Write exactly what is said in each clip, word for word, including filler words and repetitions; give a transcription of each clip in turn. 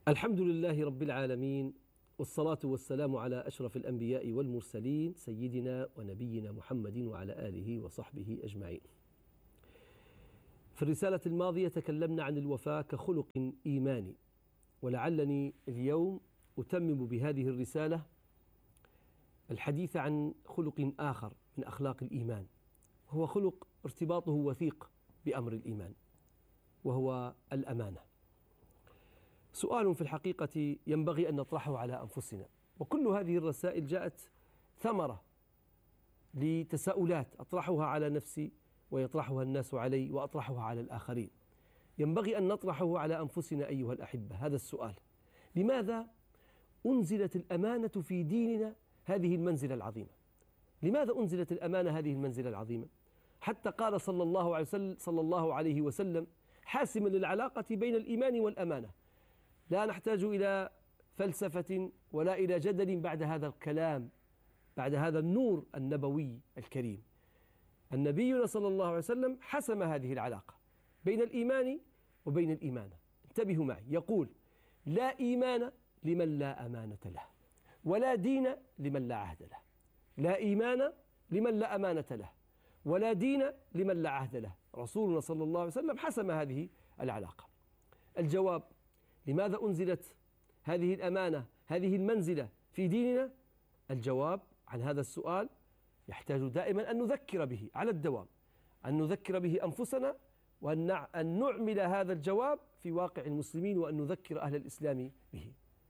الحمد لله رب العالمين، والصلاة والسلام على أشرف الأنبياء والمرسلين سيدنا ونبينا محمد وعلى آله وصحبه أجمعين. في الرسالة الماضية تكلمنا عن الوفاء كخلق إيماني، ولعلني اليوم أتمم بهذه الرسالة الحديث عن خلق آخر من أخلاق الإيمان، وهو خلق ارتباطه وثيق بأمر الإيمان، وهو الأمانة. سؤال في الحقيقة ينبغي أن نطرحه على أنفسنا، وكل هذه الرسائل جاءت ثمرة لتساؤلات أطرحها على نفسي ويطرحها الناس علي وأطرحها على الآخرين. ينبغي أن نطرحه على أنفسنا أيها الأحبة هذا السؤال: لماذا أنزلت الأمانة في ديننا هذه المنزلة العظيمة؟ لماذا أنزلت الأمانة هذه المنزلة العظيمة؟ حتى قال صلى الله عليه وسلم, صلى الله عليه وسلم حاسما للعلاقة بين الإيمان والأمانة: لا نحتاج إلى فلسفة ولا إلى جدل بعد هذا الكلام، بعد هذا النور النبوي الكريم. النبي صلى الله عليه وسلم حسم هذه العلاقة بين الإيمان وبين الإيمانة. انتبهوا معي، يقول: لا إيمان لمن لا أمانة له، ولا دين لمن لا عهد له. لا إيمان لمن لا أمانة له، ولا دين لمن لا عهد له. رسولنا صلى الله عليه وسلم حسم هذه العلاقة. الجواب: لماذا أنزلت هذه الأمانة، هذه المنزلة في ديننا؟ الجواب عن هذا السؤال يحتاج دائما أن نذكر به على الدوام، أن نذكر به أنفسنا، وأن أن نعمل هذا الجواب في واقع المسلمين، وأن نذكر أهل الإسلام به.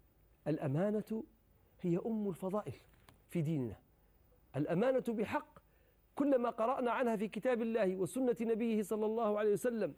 الأمانة هي أم الفضائل في ديننا. الأمانة بحق كلما قرأنا عنها في كتاب الله وسنة نبيه صلى الله عليه وسلم،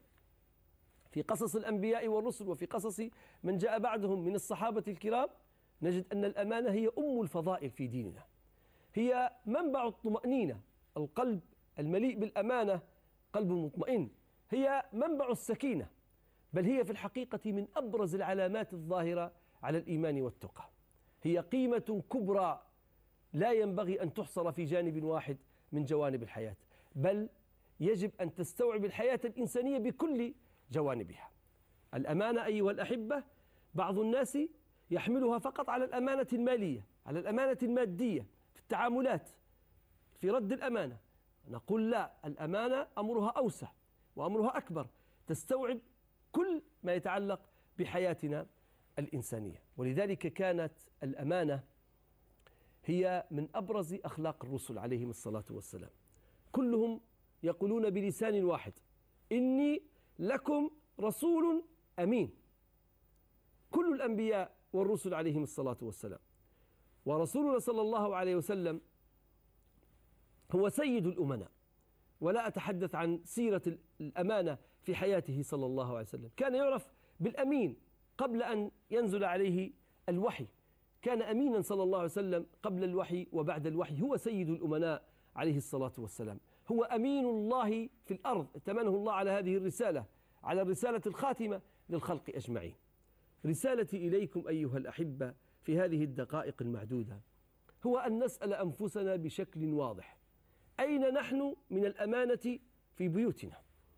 في قصص الأنبياء والرسل، وفي قصص من جاء بعدهم من الصحابة الكرام، نجد أن الأمانة هي أم الفضائل في ديننا، هي منبع الطمأنينة. القلب المليء بالأمانة قلب مطمئن، هي منبع السكينة، بل هي في الحقيقة من أبرز العلامات الظاهرة على الإيمان والتقى. هي قيمة كبرى لا ينبغي أن تحصر في جانب واحد من جوانب الحياة، بل يجب أن تستوعب الحياة الإنسانية بكل جوانبها. الأمانة أيها الأحبة بعض الناس يحملها فقط على الأمانة المالية، على الأمانة المادية في التعاملات، في رد الأمانة. نقول لا، الأمانة أمرها أوسع وأمرها أكبر، تستوعب كل ما يتعلق بحياتنا الإنسانية. ولذلك كانت الأمانة هي من أبرز أخلاق الرسل عليهم الصلاة والسلام. كلهم يقولون بلسان واحد: إني لكم رسول أمين. كل الأنبياء والرسل عليهم الصلاة والسلام. ورسولنا صلى الله عليه وسلم هو سيد الأمناء، ولا أتحدث عن سيرة الأمانة في حياته صلى الله عليه وسلم. كان يعرف بالأمين قبل أن ينزل عليه الوحي، كان أمينا صلى الله عليه وسلم قبل الوحي وبعد الوحي. هو سيد الأمناء عليه الصلاة والسلام، هو أمين الله في الأرض، ائتمنه الله على هذه الرسالة، على الرسالة الخاتمة للخلق أجمعين. رسالتي إليكم أيها الأحبة في هذه الدقائق المعدودة هو أن نسأل أنفسنا بشكل واضح: أين نحن من الأمانة في بيوتنا؟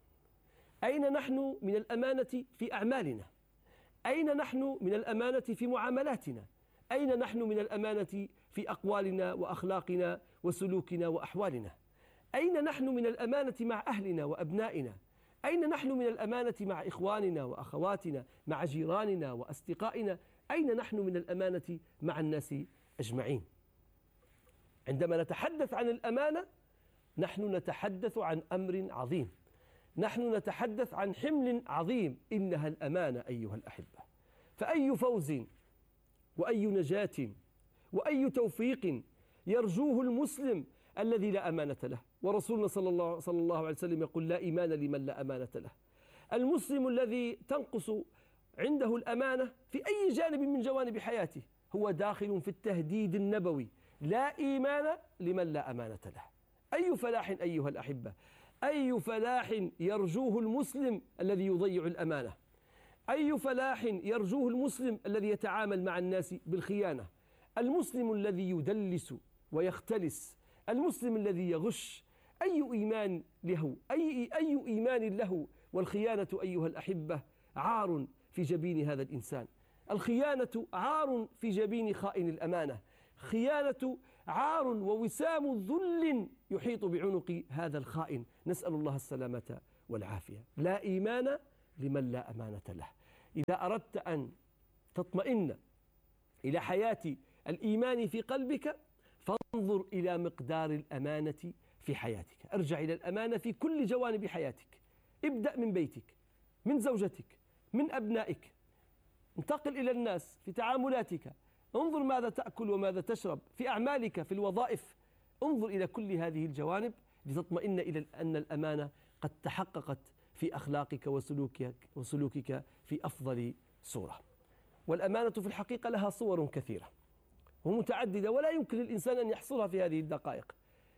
أين نحن من الأمانة في أعمالنا؟ أين نحن من الأمانة في معاملاتنا؟ أين نحن من الأمانة في أقوالنا وأخلاقنا وسلوكنا وأحوالنا؟ أين نحن من الأمانة مع أهلنا وأبنائنا؟ أين نحن من الأمانة مع إخواننا وأخواتنا، مع جيراننا وأصدقائنا؟ أين نحن من الأمانة مع الناس أجمعين؟ عندما نتحدث عن الأمانة نحن نتحدث عن أمر عظيم، نحن نتحدث عن حمل عظيم، إنها الأمانة أيها الأحبة. فأي فوز وأي نجاة وأي توفيق يرجوه المسلم الذي لا أمانة له؟ ورسولنا صلى الله, صلى الله عليه وسلم يقول: لا إيمان لمن لا أمانة له. المسلم الذي تنقص عنده الأمانة في أي جانب من جوانب حياته هو داخل في التهديد النبوي: لا إيمان لمن لا أمانة له. أي فلاح أيها الأحبة، أي فلاح يرجوه المسلم الذي يضيع الأمانة، أي فلاح يرجوه المسلم الذي يتعامل مع الناس بالخيانة، المسلم الذي يدلس ويختلس، المسلم الذي يغش. أي إيمان له، أي, أي إيمان له والخيانة أيها الأحبة عار في جبين هذا الإنسان. الخيانة عار في جبين خائن الأمانة، خيانة عار ووسام ذل يحيط بعنق هذا الخائن. نسأل الله السلامة والعافية. لا إيمان لمن لا أمانة له. إذا أردت أن تطمئن إلى حياة الإيمان في قلبك فانظر إلى مقدار الأمانة في حياتك. ارجع إلى الأمانة في كل جوانب حياتك. ابدأ من بيتك، من زوجتك، من أبنائك، انتقل إلى الناس في تعاملاتك، انظر ماذا تأكل وماذا تشرب، في أعمالك، في الوظائف. انظر إلى كل هذه الجوانب لتطمئن إلى أن الأمانة قد تحققت في أخلاقك وسلوكك وسلوكك في أفضل صورة. والأمانة في الحقيقة لها صور كثيرة ومتعددة ولا يمكن للإنسان أن يحصرها في هذه الدقائق.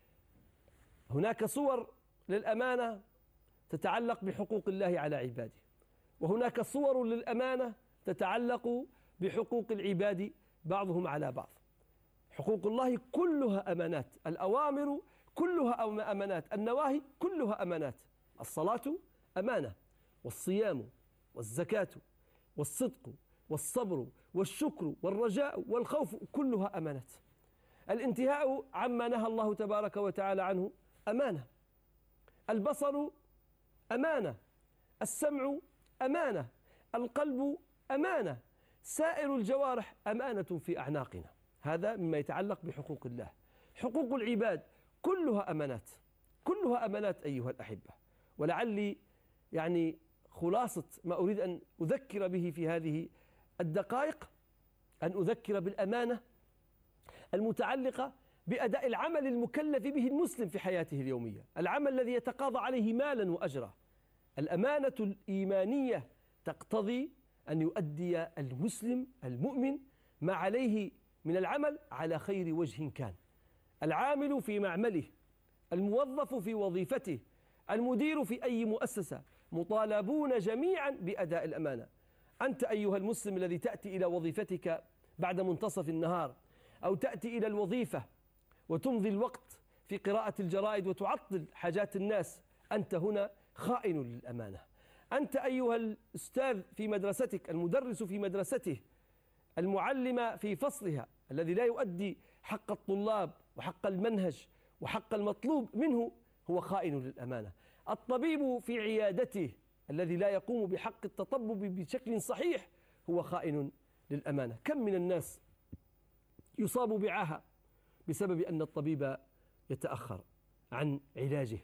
هناك صور للأمانة تتعلق بحقوق الله على عباده، وهناك صور للأمانة تتعلق بحقوق العباد بعضهم على بعض. حقوق الله كلها أمانات، الأوامر كلها أمانات، النواهي كلها أمانات. الصلاة أمانة، والصيام والزكاة والصدق والصبر والشكر والرجاء والخوف كلها أمانات. الانتهاء عما نهى الله تبارك وتعالى عنه أمانة. البصر أمانة، السمع أمانة، القلب أمانة، سائر الجوارح أمانة في أعناقنا. هذا مما يتعلق بحقوق الله. حقوق العباد كلها أمانات، كلها أمانات أيها الأحبة. ولعلي يعني خلاصة ما أريد أن أذكر به في هذه الدقائق أن أذكر بالأمانة المتعلقة بأداء العمل المكلف به المسلم في حياته اليومية، العمل الذي يتقاضى عليه مالا وأجرا. الأمانة الإيمانية تقتضي أن يؤدي المسلم المؤمن ما عليه من العمل على خير وجه كان. العامل في معمله، الموظف في وظيفته، المدير في أي مؤسسة، مطالبون جميعا بأداء الأمانة. أنت أيها المسلم الذي تأتي إلى وظيفتك بعد منتصف النهار، أو تأتي إلى الوظيفة وتمضي الوقت في قراءة الجرائد وتعطل حاجات الناس، أنت هنا خائن للأمانة. أنت أيها الأستاذ في مدرستك، المدرس في مدرسته، المعلم في فصلها الذي لا يؤدي حق الطلاب وحق المنهج وحق المطلوب منه، هو خائن للأمانة. الطبيب في عيادته الذي لا يقوم بحق التطبب بشكل صحيح هو خائن للأمانة. كم من الناس يصاب بعاهة بسبب أن الطبيب يتأخر عن علاجه.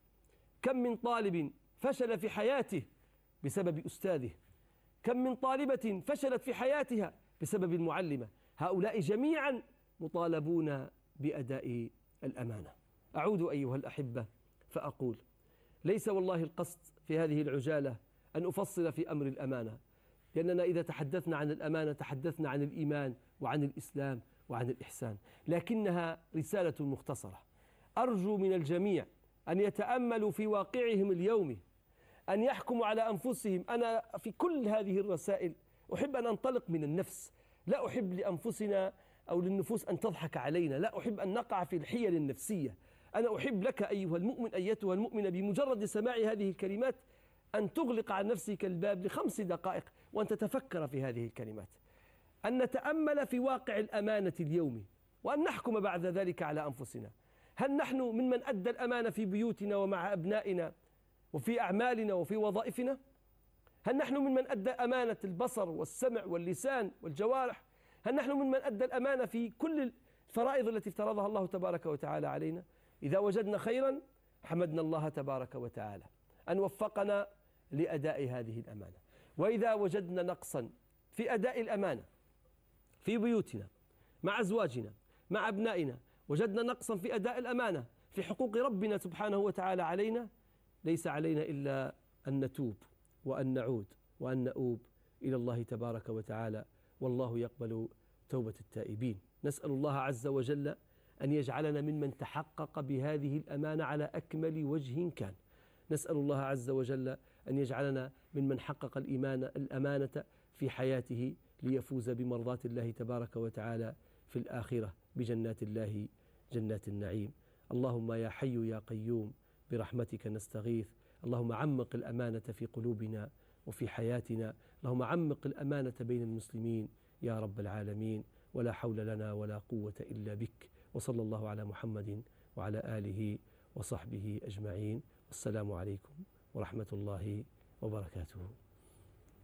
كم من طالب فشل في حياته بسبب أستاذه. كم من طالبة فشلت في حياتها بسبب المعلمة. هؤلاء جميعا مطالبون بأداء الأمانة. أعود أيها الأحبة فأقول: ليس والله القصد في هذه العجالة أن أفصل في أمر الأمانة، لأننا إذا تحدثنا عن الأمانة تحدثنا عن الإيمان وعن الإسلام وعن الإحسان، لكنها رسالة مختصرة. أرجو من الجميع أن يتأملوا في واقعهم اليومي، أن يحكموا على أنفسهم. أنا في كل هذه الرسائل أحب أن أنطلق من النفس، لا أحب لأنفسنا أو للنفوس أن تضحك علينا، لا أحب أن نقع في الحيل النفسية. أنا أحب لك أيها المؤمن أيتها المؤمنة بمجرد سماع هذه الكلمات أن تغلق عن نفسك الباب لخمس دقائق وأن تتفكر في هذه الكلمات، أن نتأمل في واقع الأمانة اليومي، وأن نحكم بعد ذلك على أنفسنا. هل نحن ممن أدى الأمانة في بيوتنا ومع أبنائنا وفي أعمالنا وفي وظائفنا؟ هل نحن ممن أدى أمانة البصر والسمع واللسان والجوارح؟ هل نحن ممن أدى الأمانة في كل الفرائض التي افترضها الله تبارك وتعالى علينا؟ إذا وجدنا خيرا حمدنا الله تبارك وتعالى أن وفقنا لأداء هذه الأمانة. وإذا وجدنا نقصا في أداء الأمانة في بيوتنا مع أزواجنا مع أبنائنا، وجدنا نقصا في أداء الأمانة في حقوق ربنا سبحانه وتعالى علينا، ليس علينا إلا أن نتوب وأن نعود وأن نؤوب إلى الله تبارك وتعالى، والله يقبل توبة التائبين. نسأل الله عز وجل أن يجعلنا ممن تحقق بهذه الأمانة على أكمل وجه كان. نسأل الله عز وجل أن يجعلنا ممن حقق الإيمان الأمانة في حياته ليفوز بمرضات الله تبارك وتعالى في الآخرة بجنات الله جنات النعيم. اللهم يا حي يا قيوم برحمتك نستغيث، اللهم عمق الأمانة في قلوبنا وفي حياتنا، اللهم عمق الأمانة بين المسلمين يا رب العالمين، ولا حول لنا ولا قوة إلا بك. وصلى الله على محمد وعلى آله وصحبه أجمعين. والسلام عليكم ورحمة الله وبركاته.